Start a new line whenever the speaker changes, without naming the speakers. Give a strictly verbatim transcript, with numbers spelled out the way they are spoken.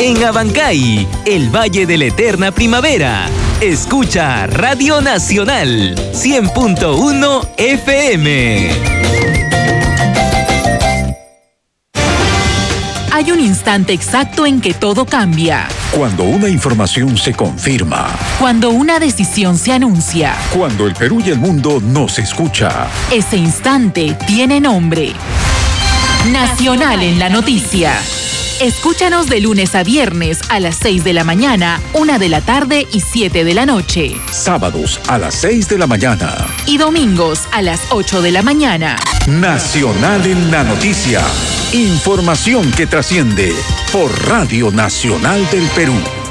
En Abancay, el Valle de la Eterna Primavera. Escucha Radio Nacional cien punto uno F M.
Hay un instante exacto en que todo cambia.
Cuando una información se confirma.
Cuando una decisión se anuncia.
Cuando el Perú y el mundo nos escucha.
Ese instante tiene nombre. Nacional en la noticia. Escúchanos de lunes a viernes a las seis de la mañana, una de la tarde y siete de la noche.
Sábados a las seis de la mañana.
Y domingos a las ocho de la mañana.
Nacional en la noticia. Información que trasciende por Radio Nacional del Perú.